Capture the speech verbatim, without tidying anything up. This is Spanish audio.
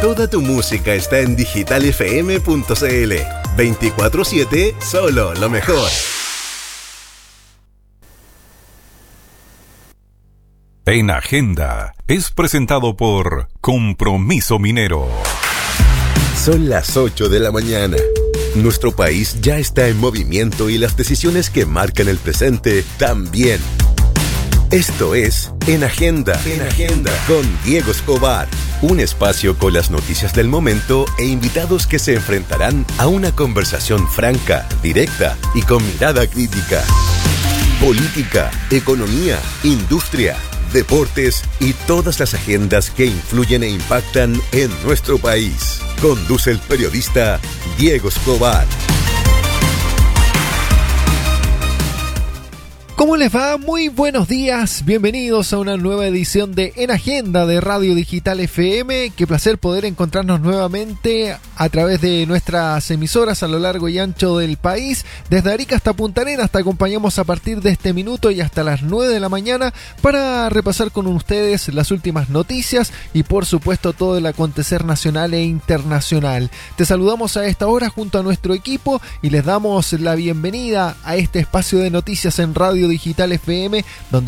Toda tu música está en digital f m punto c l. veinticuatro siete, solo lo mejor. En Agenda es presentado por Compromiso Minero. Son las ocho de la mañana. Nuestro país ya está en movimiento y las decisiones que marcan el presente también. Esto es En Agenda, En Agenda, con Diego Escobar. Un espacio con las noticias del momento e invitados que se enfrentarán a una conversación franca, directa y con mirada crítica. Política, economía, industria, deportes y todas las agendas que influyen e impactan en nuestro país. Conduce el periodista Diego Escobar. ¿Cómo les va? Muy buenos días, bienvenidos a una nueva edición de En Agenda de Radio Digital F M. Qué placer poder encontrarnos nuevamente a través de nuestras emisoras a lo largo y ancho del país. Desde Arica hasta Punta Arenas te acompañamos a partir de este minuto y hasta las nueve de la mañana para repasar con ustedes las últimas noticias y por supuesto todo el acontecer nacional e internacional. Te saludamos a esta hora junto a nuestro equipo y les damos la bienvenida a este espacio de noticias en Radio Digital F M, donde